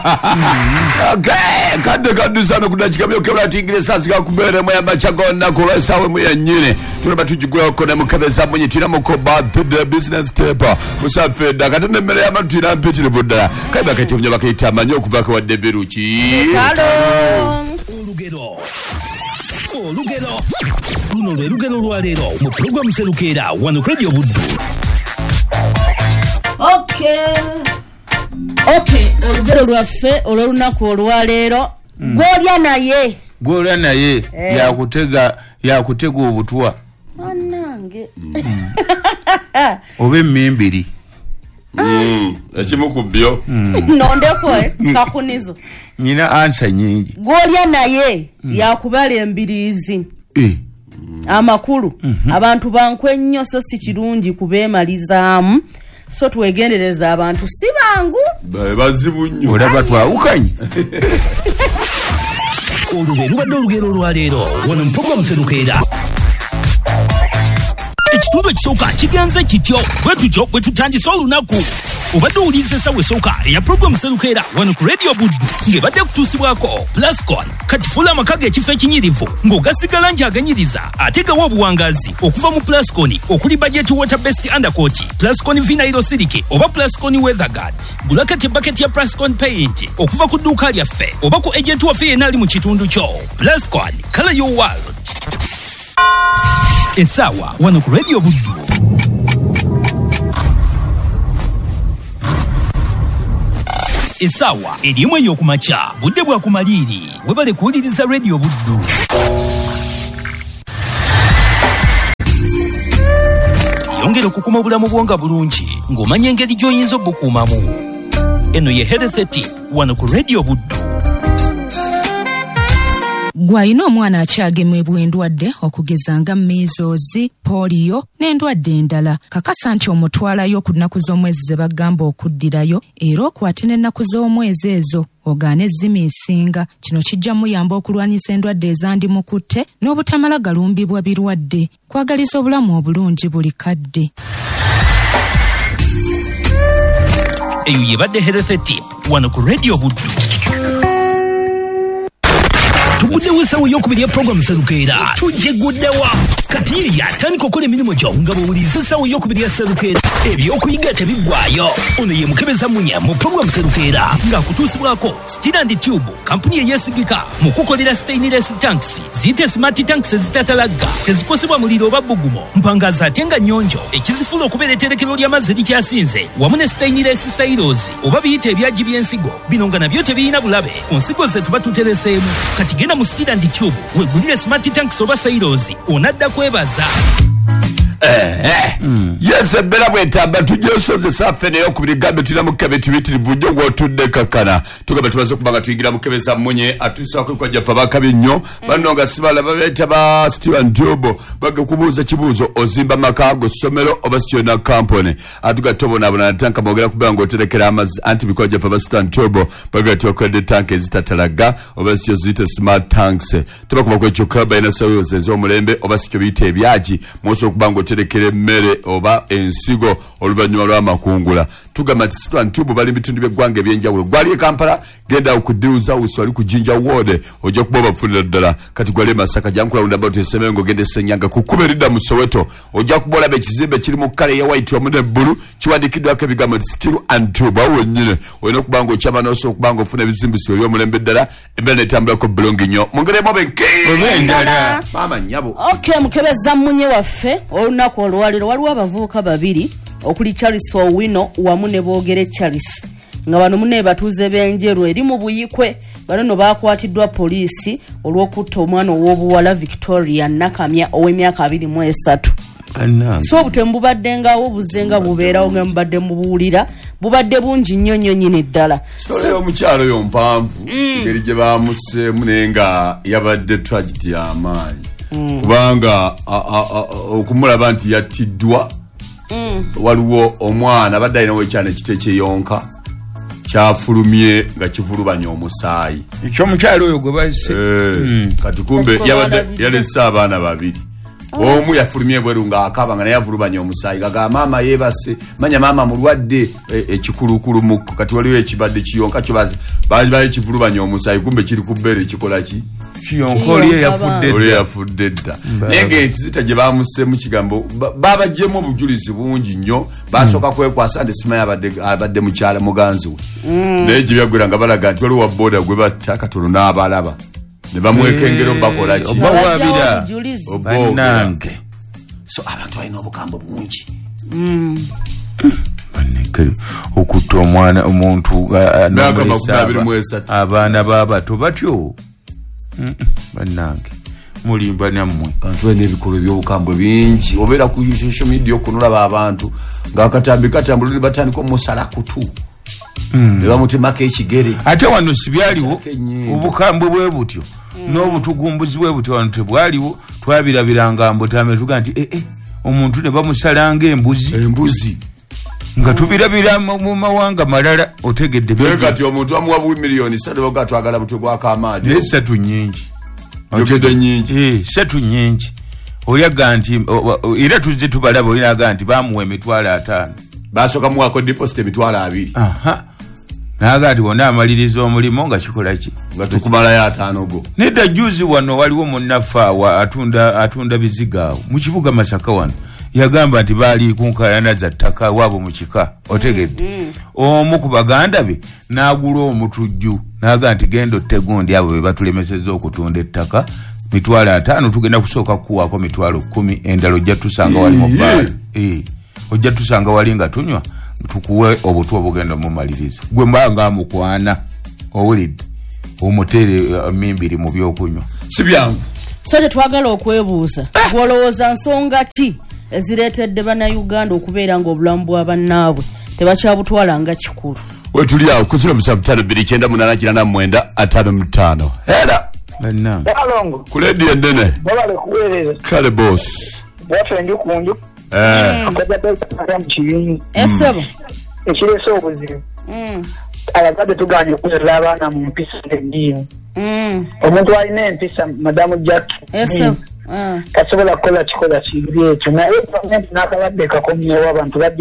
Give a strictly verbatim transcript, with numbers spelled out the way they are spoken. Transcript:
Okay, kande kande sana kudachika myo kebla tingire sasi ka kubere mwe abachago na kolesa we mwe nyine tunaba tujigwa ko na mukabeza mwenye tina mukoba the business taper musafe da katende mere ya matu ina mpiti livoda kaiba kati mnyo bakaita manyo kuvaka wa deberuchi hello olugero olugero luno lwe lugero lwalero mu program selukera wano radio buddu. Okay okay olugero lwaffe olw'olunaku olwaleero gwolya naye gwolya naye yakutega yakutega obutwa anange obe mimbiri mm ekimu kubyo nondeko kakunizo nyina ansa nyingi gwolya naye yakubala embirizi eh amakulu abantu bankwe nnyo so si kirungi kubeemalizaamu so twegendereza abantu si bangu bazibu nnyo olaba twawukanye olugero lubadde olugero olwaleero wano mu program selukera ekitundu ekisooka kigenze kityo bwe tutyo bwe tutandise olunaku obadde owuliriza essawa esooka eya program selukera wano ku radio buddu ng'ebadde kutuusibwako plascon katifuula amaka g'ekifo ekinyirivu ng'ogasigala nti aganyiriza ate gawa obuwangazi okuva mu plascon okuli budget water best undercoat plascon vinairo silike oba plascon weatherguard gulakati ebaketi ya plascon paint okuva ku dduuka lyaffe oba ku agent waffe yenna ali mu kitundu kyo plascon color your world. Esawa wano ku radio buddu. Esawa erimu ey'okumakya budde bwa kumaliiri webale kuwuliriza radio buddu. Yongera okukuma obulamu bwonga bulungi ng'omanya engeri gy'oyinza obukuumamu. Eno ye health tip wano ku radio buddu. Gwayina omwana akyagemebwa endwadde okugeza nga measles, polio n'endwadde endala. Kakasa nti omutwalayo ku nnaku z'omwezi ze bagamba okuddirayo era okwate n'ennaku z'omwezi ezo ogaane zimiisinga. Kino kijja muyamba okulwanyisa endwadde ezandimukutte n'obutamala galumbibwa birwadde. Kwagaliza obulamu obulungi buli kadde. Eyo yebadde health tip wano ku radio buddu. Tuguddewo essawa ey'okubiri ya program selukera tujeguddewa kati yatandika okukola emirimu gyo nga bw'owuliriza essawa ey'okubiri ya selukera ebyokuyiga tebiggwaayo. Ono ye mukebeza munya mu program selukera ng'akutuusibwako Steel and Tube kampuni eyeesigika mu kukolera stainless tanks ziyite smart tanks ezitatalagga tezikosebwa muliro oba bbugumo mpangaza ate nga nnyonjo ekizifuula okubeera etterekero ly'amazzi likyasinze wamu ne stainless silos oba biyite ebyagi by'ensigo bino nga nabyo tebiyina bulabe ku nsigo ze tuba tutereseemu kati genda mu Steel and Tube wegulire smart tanks oba silos onadda kwebaza. Eh eh mm. Yes ebera bwetamba tujosoze safe neyo kubiri gambe tuna mukabe tubitirivu njo gwotudde kakana tugabe tubazo kubanga tuyigira mukebeza munye atusa ko kwaja fa bakabi nnyo banonga sibala babeta ba Steel and Tube bage kubuza kibuzo ozimba makago somero obasiona company atuga tobo nabona tanka mogera kubanga oterekera amazi anti bikoja fa ba Steel and Tube bage tokode tank ezitatalaga obasio zite smart tanks tuba kuba kwecho kaba ina sayo zezo mulembe obasio bite ebyaji moso kubanga terekere mmere oba ensigo oluvanyuma lw'amakungula tugamba nti Steel and Tube bali bitundu by'eggwanga ebyenjawulo gwali e Kampala genda okudiuza uswali ku Jinja Ward ojja kuba bafunira ddala kati gwali Masaka jankula unda about esemengo gende Senyanga kukuberida mu Soweto ojja kubola be kizimbe kiri mu kale ya white wamu ne blue kiwandikiddwa ko ebigambo nti Steel and Tube awo nnyine olina kubanga okyama n'oso okubanga ofuna ebizimbisi eby'omulembe ddala embeera n'etambula ko bulungi nnyo mungeremu benke endala mama nyabo. Okay mukebeza munye waffe olunaku olwaliro waliwo abavubuka babiri okuli Charles Owino wamu ne Boogere Charles nga bano mune batuuze b'enjeru eri mu Buyikwe bano bakwatiddwa poliisi olw'okutta omwana ow'obuwala Victoria Nakamya ow'emyaka abiri mu esatu. So obutembu bubadde ngawo buzenga bubeerawo nga mubadde mubuwulira bubadde bungi nnyo nnyo nnyini ddala. Story y'omukyalo yo mpanvu ngeri gye baamuseemu naye nga yabadde tragedy y'amaanyi kubanga okumulaba nti yattiddwa waliwo omwana abadde alina wekyana ekite kyeyonka kyafulumye nga kivulubanya omusaayi ekyomukyalo oyo gwe bayise kati kumbe yabadde yalese abaana babiri omu yafulumye bweru nga akaba nga yavulubanya omusaayi gaga mama yebase manya mama mulwadde ekikulukulu mu kati waliwo ekibadde kiyonka kyo bazi bali bali kivulubanya omusaayi kumbe kiri ku bbere kikola ki kiyonka oli yafudde oli yafudde dda nenge ntizita gye bamuse mu kigambo babajjemu obujulizi bungi nnyo basooka kwekwasa nti simanyi abadde abadde mukyala muganzi we naye gye byagwera nga balaga nti waliwo wabooda gwe batta katono n'abalaba ne bamwekengero bakola ki bawabira banange so abantu balina obukambo bungi banekere okutta omwana omuntu abaana b'abato batyo banange mulimba nammwe abantu balina ebikolwa eby'obukambwe bingi obeera ku social media okunulaba abantu ng'akatambi katambulira batandika omusala kutu ne bamutemako ekigere ate wano sibyaliwo obukambwe bwe butyo n'obutugumbuzi bwe butyo wano tebwaliwo twabirabiranga mbotame tuga nti eh eh omuntu ne bamusalanga embuzi embuzi nga tubirabira mu mawanga malala otegedde bwe kati omuntu amuwa bu miliyoni satu boga twagala butwe bwaka amaadi ne satu nyingi ogede nyingi eh satu nyingi oyaga nti era tuzze tubalaba oyaga nti bamuwa emitwalo ataano basoka muwako deposit emitwalo abiri aha nagati wona amaliriza omulimo nga kikola ki nga tukumala ya ataano go nedda juzi wano waliwo munnafa wa atunda atunda biziga mu kibuga Masaka wano yagamba nti bali kunkayana za ttaka wabo mu kika otegedde mm, mm. omu ku baganda be n'agula omutujju naga nti gendo tegundi abo be batulemesezza okutunda ettaka mitwalo ataano tugenda kusooka kuwako mitwalo kumi endalo ojja tusanga wali mu bbala eh ojja tusanga wali nga tunywa tukuwe obutwa obugenda mu maliriza gwe mbanga mukwana owulidde omutere uh, mimbiri mu byokunywa sibyangu so tetwagala okwebuuza gwolowooza nsonga ki ezireetedde bannayuganda okubeera ng'obulamu bw'abannaabwe tebakyabutwala nga kikulu wetuli awo kusula musanvu ttaano bbiri kyenda munaana kirana mwenda ataano mu ttaano era banna alongo kuledi endene babale kuweereza kale boss bwaffe nju kunju eh akajja mu kibiini esebo ekireese obuzibu abazadde tuganye okuweerera abaana mu mpisa n'eddiini omuntu alina empisa madamu Jack esebo tasobola kukola kikola kibi ekyo naye gavumenti n'akabadde kakomyewo abantu